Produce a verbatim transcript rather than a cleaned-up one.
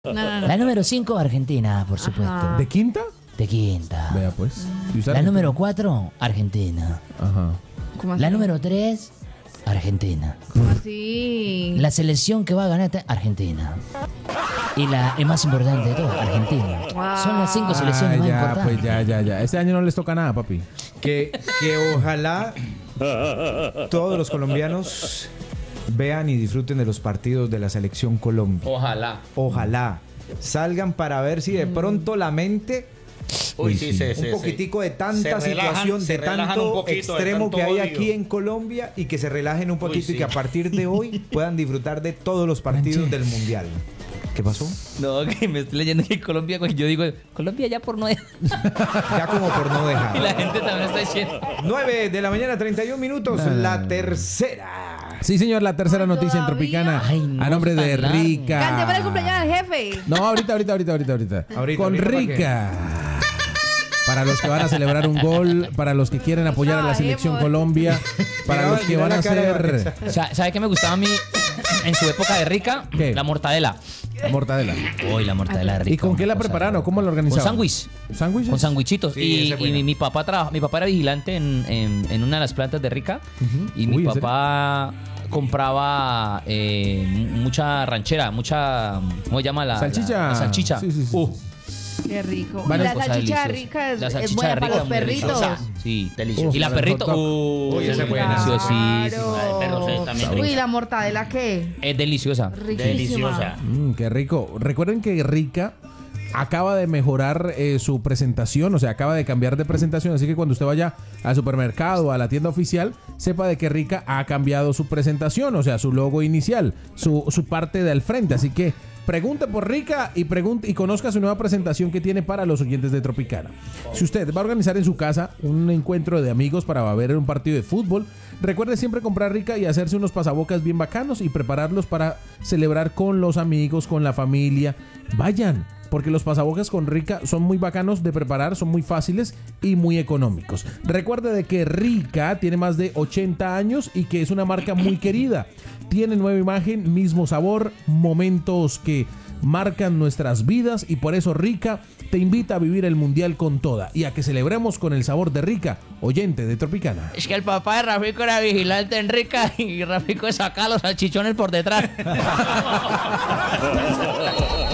No, no, no. La número cinco, Argentina, por supuesto. Ajá. ¿De quinta? De quinta. Vea pues. ¿Y usted, La Argentina? número cuatro, Argentina. Ajá. ¿Cómo así? La número tres, Argentina. ¿Cómo así? La selección que va a ganar esta- Argentina. Y la y más importante de todo, Argentina. Wow. Son las cinco selecciones Ah, más ya, importantes. pues ya, ya, ya. Este año no les toca nada, papi. Que, que ojalá todos los colombianos vean y disfruten de los partidos de la selección Colombia. Ojalá. Ojalá salgan para ver si de pronto la mente, Uy, sí, sí, sí. un poquitico de tanta Se relajan, situación, se de relajan tanto un poquito, de extremo tanto que hay odio. aquí en Colombia, y que se relajen un poquito sí. y que a partir de hoy puedan disfrutar de todos los partidos del Mundial. ¿Qué pasó? No, que me estoy leyendo que Colombia, güey, yo digo, Colombia ya por no dejar. Ya como por no Y dejar. la gente también está diciendo. nueve de la mañana, treinta y un minutos, la tercera. Sí, señor, la tercera Ay, noticia en todavía. Tropicana. Ay, no a nombre de tan largo. Rica. Cante para el cumpleaños del jefe. No, ahorita, ahorita, ahorita, ahorita, ahorita. Ahorita, Con ahorita, ¿para qué? Rica. Para los que van a celebrar un gol, para los que quieren apoyar a la selección Sabemos. Colombia, para Mira, los que mira van a la cara de hacer Vanessa. Sa- ¿Sabe qué me gustaba a mí en su época de rica? ¿Qué? La mortadela. mortadela. Uy, la mortadela de rica. ¿Y con qué la una cosa. prepararon? ¿Cómo la organizaron? Con sándwich. ¿Sándwiches? Con sándwichitos. Sí, y esa es buena. y mi, mi papá trabaja, mi papá era vigilante en, en- en una de las plantas de Rica. Y mi Uy, ¿en papá compraba eh, mucha ranchera, mucha. ¿Cómo se llama la? Salchicha. La, la salchicha. Sí, sí, sí. Uh, Qué rico. Vale, Y la cosa salchicha deliciosa. rica es, La es salchicha buena de para rica los muy perritos. deliciosa. Sí, Delicioso. Y la Con el perrito. hot dog. Uy, Uy, esa es buena. deliciosísima. Claro. de perros es también Uy, rica. la mortadela, ¿qué? Es deliciosa. Riquísima. Deliciosa. Mm, qué rico. Recuerden que Rica acaba de mejorar eh, su presentación, o sea, acaba de cambiar de presentación, así que cuando usted vaya al supermercado, a la tienda oficial, sepa de que Rica ha cambiado su presentación, o sea, su logo inicial, su, su parte del frente, así que pregunte por Rica y pregunte y conozca su nueva presentación que tiene para los oyentes de Tropicana. Si usted va a organizar en su casa un encuentro de amigos para ver un partido de fútbol, recuerde siempre comprar Rica y hacerse unos pasabocas bien bacanos y prepararlos para celebrar con los amigos, con la familia. Vayan, porque los pasabocas con Rica son muy bacanos de preparar, son muy fáciles y muy económicos. Recuerde de que Rica tiene más de ochenta años y que es una marca muy querida. Tiene nueva imagen, mismo sabor, momentos que marcan nuestras vidas, y por eso Rica te invita a vivir el Mundial con toda y a que celebremos con el sabor de Rica, oyente de Tropicana. Es que el papá de Rafico era vigilante en Rica y Rafico sacaba los salchichones por detrás.